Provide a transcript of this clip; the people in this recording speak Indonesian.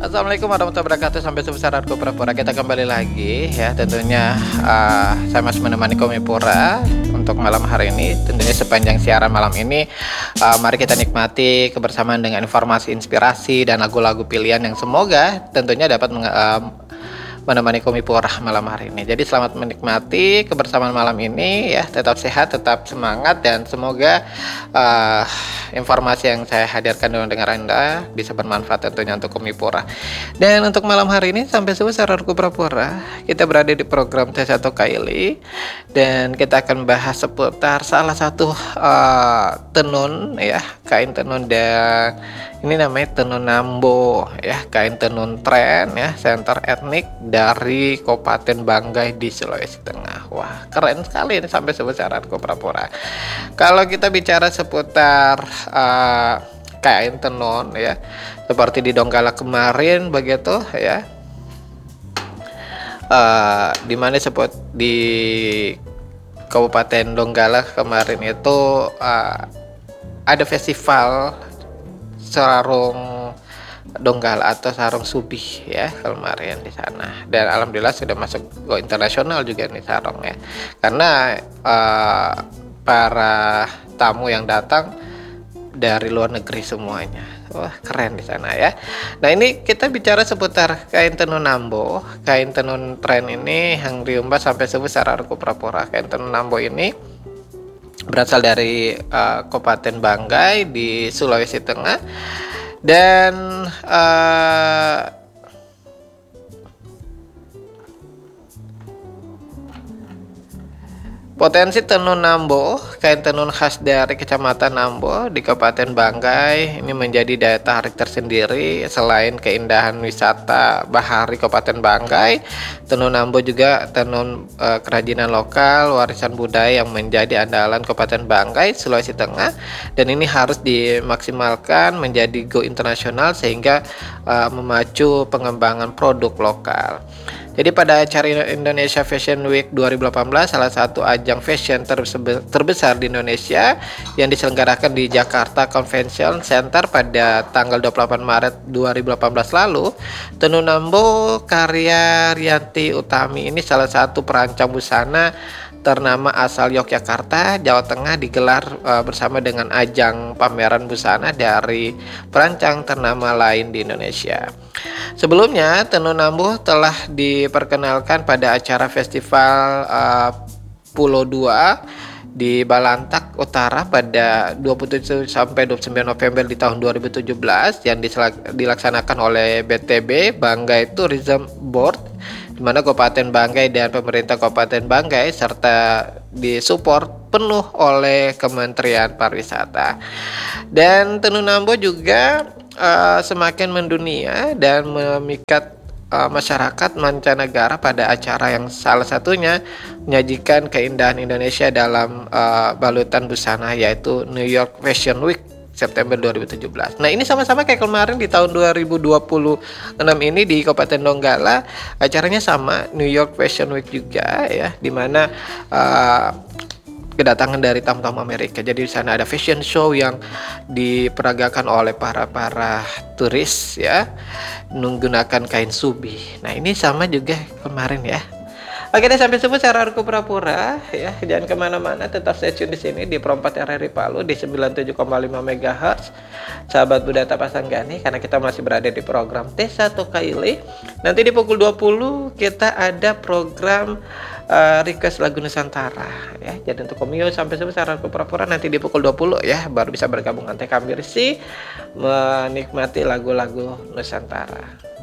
Assalamualaikum warahmatullahi wabarakatuh. Sampai sebesar harga pura-pura kita kembali lagi ya. Tentunya saya masih menemani Komipura untuk malam hari ini. Tentunya sepanjang siaran malam ini mari kita nikmati kebersamaan dengan informasi, inspirasi dan lagu-lagu pilihan yang semoga tentunya dapat menemani Komipura malam hari ini. Jadi selamat menikmati kebersamaan malam ini ya. Tetap sehat, tetap semangat, dan semoga informasi yang saya hadirkan dengan dengar Anda bisa bermanfaat tentunya untuk Komipura. Dan untuk malam hari ini sampai sebesar harga pura-pura kita berada di program T1 Kaili, dan kita akan bahas seputar salah satu tenun ya, kain tenun, dan ini namanya tenun Nambo ya, kain tenun tren ya, center etnik dari Kabupaten Banggai di Sulawesi Tengah. Wah, keren sekali ini sampai sebesar harga pura-pura. Kalau kita bicara seputar kain tenun ya, seperti di Donggala kemarin begitu ya, dimana di Kabupaten Donggala kemarin itu ada festival sarung Donggala atau sarung Subih ya kemarin di sana, dan alhamdulillah sudah masuk go internasional juga nih sarung ya, karena para tamu yang datang dari luar negeri semuanya. Wah, keren di sana ya. Nah, ini kita bicara seputar kain tenun Nambo. Kain tenun tren ini yang diumbar sampai sebesar harga pura-pura. Kain tenun Nambo ini berasal dari Kabupaten Banggai di Sulawesi Tengah, dan potensi tenun Nambo, kain tenun khas dari Kecamatan Nambo di Kabupaten Banggai, ini menjadi daya tarik tersendiri. Selain keindahan wisata bahari Kabupaten Banggai, tenun Nambo juga tenun kerajinan lokal, warisan budaya yang menjadi andalan Kabupaten Banggai, Sulawesi Tengah, dan ini harus dimaksimalkan menjadi go internasional sehingga memacu pengembangan produk lokal. Jadi pada acara Indonesia Fashion Week 2018, salah satu ajang fashion terbesar di Indonesia yang diselenggarakan di Jakarta Convention Center pada tanggal 28 Maret 2018 lalu, tenun Nambo karya Rianti Utami ini salah satu perancang busana ternama asal Yogyakarta, Jawa Tengah, digelar bersama dengan ajang pameran busana dari perancang ternama lain di Indonesia. Sebelumnya, tenun Nambo telah diperkenalkan pada acara festival Pulau 2 di Balantak Utara pada 27 sampai 29 November di tahun 2017 yang dilaksanakan oleh BTB, Banggai Tourism Board, di mana Kabupaten Banggai dan pemerintah Kabupaten Banggai serta disupport penuh oleh Kementerian Pariwisata. Dan tenun Nambo juga semakin mendunia dan memikat masyarakat mancanegara pada acara yang salah satunya menyajikan keindahan Indonesia dalam balutan busana, yaitu New York Fashion Week September 2017. Nah, ini sama-sama kayak kemarin di tahun 2026 ini di Kabupaten Donggala, acaranya sama, New York Fashion Week juga ya, di mana kedatangan dari tamu-tamu Amerika. Jadi di sana ada fashion show yang diperagakan oleh para turis ya, menggunakan kain Subih. Nah, ini sama juga kemarin ya. Oke deh, sampai sebut secara harga pura-pura ya. Jangan kemana-mana, tetap stay tune di sini di Pro 4 RRI Palu di 97,5 MHz. Sahabat Budaya Pasanggani, karena kita masih berada di program T1 Kaili. Nanti di pukul 20 kita ada program request lagu Nusantara ya. Jadi untuk Komio sampai sebesar harga pura-pura nanti di pukul 20 ya, baru bisa bergabung dengan TK Mirsi menikmati lagu-lagu Nusantara.